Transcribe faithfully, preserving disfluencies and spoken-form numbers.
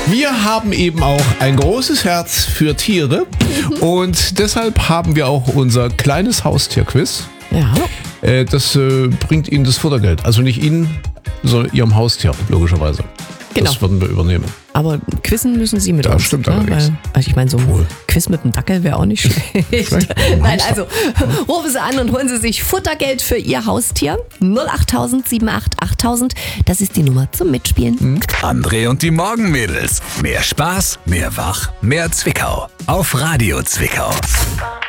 Wir haben eben auch ein großes Herz für Tiere und deshalb haben wir auch unser kleines Haustierquiz. Ja. Äh, das äh, bringt Ihnen das Futtergeld. Also nicht Ihnen, sondern Ihrem Haustier, logischerweise. Genau. Das würden wir übernehmen. Aber quizzen müssen Sie mit Das uns. stimmt ne? allerdings. Weil, also ich meine, so ein Wohl. Quiz mit dem Dackel wäre auch nicht schlecht. Schlecht. Nein, also rufen Sie an und holen Sie sich Futtergeld für Ihr Haustier. null acht tausend sieben acht achttausend. Das ist die Nummer zum Mitspielen. André und die Morgenmädels. Mehr Spaß, mehr Wach, mehr Zwickau. Auf Radio Zwickau.